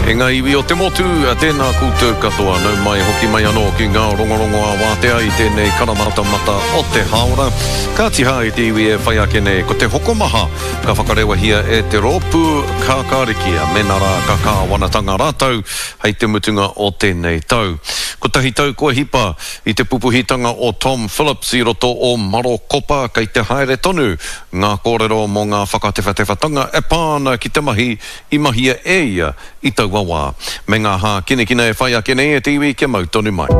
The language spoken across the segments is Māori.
E ngā iwi o te motu, a tēnā koutou katoa, nau mai hoki mai anō ki ngā rongorongo a wātea i tēnei karamata mata o te haora. Ka tiha i te iwi e whai ake nei, ko te hokomaha, ka whakarewa hia e te rōpū kākārikia, menara ka kāwanatanga rātau, hei te mutunga o tēnei tau. Ko tahi tau kua hipa i te pupuhitanga o Tom Phillips i roto o Marokopa, kei te haere tonu, ngā kōrero mo ngā whakatewhatewhatanga e pāna ki te mahi i mahia e ia i tau wawā. Me ngā hā kine e whai ake nei e te iwi kia mau tonu mai.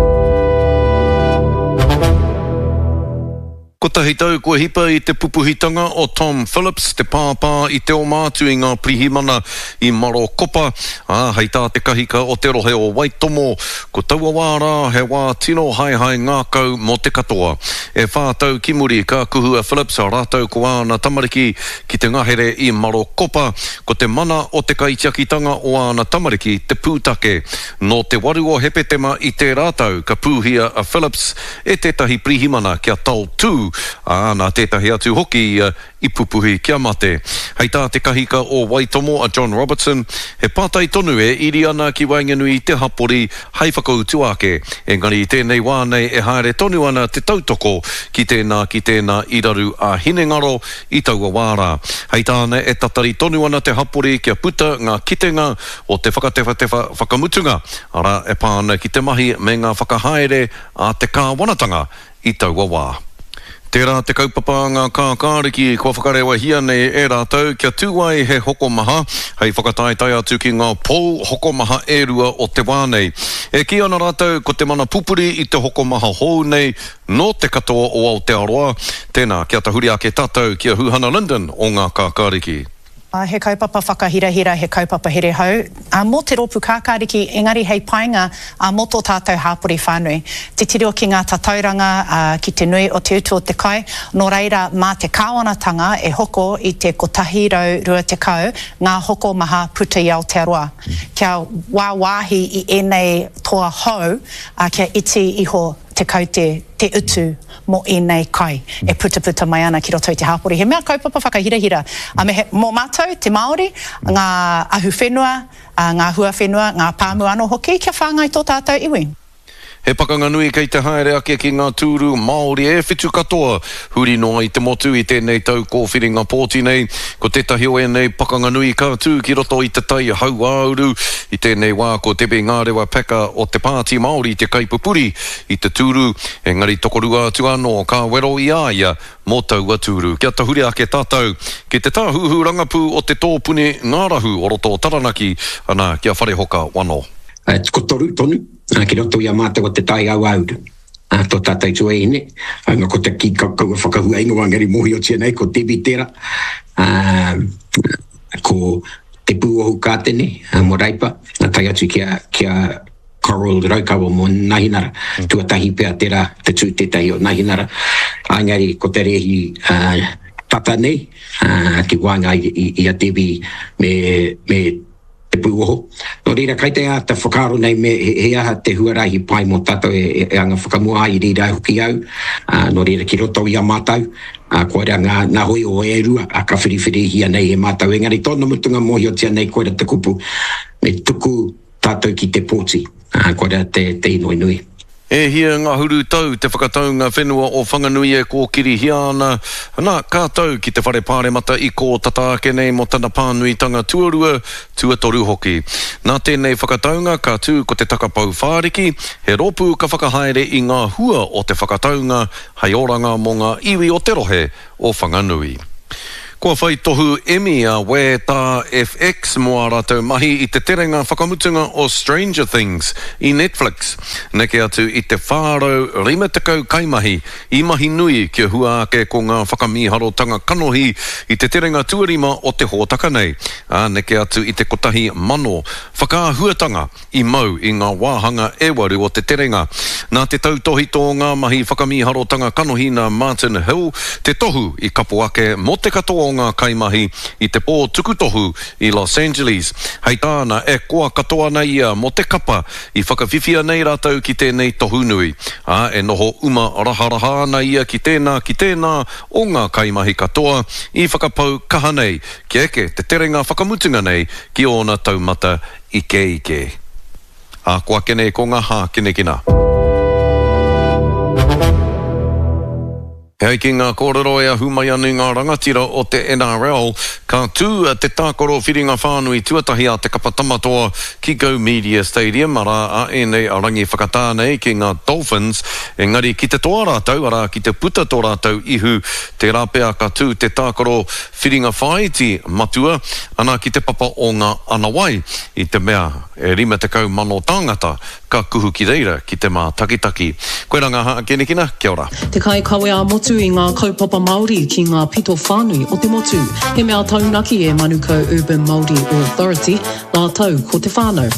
Ko tahi tau kua hipa i te pupuhitanga o Tom Phillips, te pāpā i te o mātu i ngā prihimana i Marokopa. Hei tā te kahika o te rohe o Waitomo, ko taua wārā he wā tino hai ngākau mo te katoa. E whātau ki muri ka kuhua Phillips a rātau ko āna tamariki ki te ngahere i Marokopa, ko te mana o te kaitiakitanga o āna tamariki te pūtake. No te waru o hepetema i te rātau ka pūhia a Phillips e tētahi prihimana kia tau tū, nā tētahi atu hoki i pupuhi kia mate. Hei tā te kahika o Waitomo a John Robertson, he pātai tonu e iri ana ki Wainganui i te hapori hei whakautu ake. Engari tēnei wānei e haere tonu ana te tautoko ki tēnā i raru a Hinengaro i taua wārā. Hei tāne e tatari tonu ana te hapori kia puta ngā kitenga o te whakatewhatewa whakamutunga. Ara e pāna ki te mahi me ngā whakahaere a te kāwanatanga i taua wā. Tērā te kaupapa ngā kākāriki kua whakarewa hia nei e rātau kia tūai he hokomaha, hei whakataetai atu ki ngā pou hokomaha e rua o te wānei. E ki ana rātau ko te mana pupuri i te hokomaha hou nei no te katoa o Aotearoa. Tēnā kia tahuri ake tātou kia Huhana Linden o ngā kākāriki. He kaupapa whakahirahira, he kaupapa here hau. Mō te rōpū kākāriki, engari hei painga mō tō tātou hāpori whānui. Te tireo ki ngā tatauranga ki te nui o te utu o te kai, nō reira mā te kāwanatanga e hoko i te kotahi rau rua te kau, ngā hoko maha puta i Aotearoa. Kia wāwahi i enei toa hou, kia iti iho te kau te utu mo enei kai. E puta mai ana ki roto i te hāpori. He mea kaupapa whakahirahira. Mō mātou, te Māori, ngā ahu whenua, ngā hua whenua, ngā pāmu anō hoki, kia whāngai tō tātou iwi. He pakanga nui kei te haere ake ki ngā tūru Māori e whitu katoa. Huri noa i te motu i tēnei tau kōwhiringa pōti nei. Ko tētahi o enei pakanga nui ka tū ki roto i te tai hau auru. I tēnei wā ko tepe ngā rewa peka o te pāti Māori te kaipupuri i te tūru. Engari tokorua atu anō ka wero i āia mō taua tūru. Kia tahuri ake tātou. Ki te tāhuhu rangapū o te tōpuni ngārahu o roto Taranaki. Ana kia whare hoka wano. Ko toru tonu, ki roto ia mātou o te tai au auru. Tō tātai tue ine, anga ko te ki kaua whakahua ingo wangari mohi o tia nei, ko Debbie Tera, ko te pūohu kātene, Moraipa, tai atu kia Coral Raukawa mo Nahinara, tuatahi pēr tera, te tū tētahi o Nahinara. Angari ko te rehi tata nei, ki wanga i a Debbie me te pūoho. No reira, kai te te whakaro nei me he aha te huarahi pai mo tātou e anga whakamua i reira hoki au. No reira, ki roto i a mātou, koe rea ngā hoi o e rua a ka whiriwhiri hia nei e mātou. Engari tōna mutunga mohi o tia nei koe rea te kupu me tuku tātou ki te pōti. Koe rea te inoi. E hia ngā huru tau te whakataunga whenua o whanganui e kōkiri hiana. Nā, kā tau ki te whare pāremata i kō tataake nei mo tana pānuitanga tuarua, tuatoru hoki. Nā tēnei whakataunga ka tū ko te takapau whāriki, he rōpū ka whakahaere i ngā hua o te whakataunga, hei oranga mo ngā iwi o te rohe o whanganui. Kua whai tohu Emmy a we tā FX mo a rātou mahi i te terenga whakamutunga o Stranger Things i Netflix. Neke atu i te whārau 50 kaimahi i mahi nui kia hua ake ko ngā whakamiharotanga kanohi i te terenga tuarima o te hōtaka nei. Neke atu i te kotahi mano whakāhuatanga i mau i ngā wāhanga e waru o te terenga. Nā te tautohi tō ngā mahi whakamiharotanga kanohi na Martin Hill, te tohu i kapo ake mo te katoa o ngā kaimahi i te pō tukutohu i Los Angeles. Hei tāna e koa katoa nei ia mo te kapa i whakawhiwhia nei rātou ki tēnei tohu nui. E noho uma raharaha nei ia ki tēnā o ngā kaimahi katoa i whakapau kaha nei ki eke te terenga whakamutunga nei ki ona taumata ike. A kua kene ko ngā hā kene kina. Hei ki ngā kōrero e ahu mai anu ngā rangatira o te NRL, ka tū te tākoro whiringa whānui tuatahi a te kapatamatoa ki Go Media Stadium, ara a enei arangi whakatānei ki ngā Dolphins, engari ki te toa rātau, ara ki te puta tō rātau ihu te rāpea ka tū te tākoro whiringa whaiti matua, ana ki te papa o ngā anawai, i te mea e 50 mano tāngata, ka kuhu ki reira ki te mā takitaki. Koe ranga haa kene kina, kia ora. Te kai kawe a motu i ngā kaupapa Māori ki ngā pito whānui o te motu. He mea taunaki e Manukau Urban Māori Authority, nā tau ko te whānau.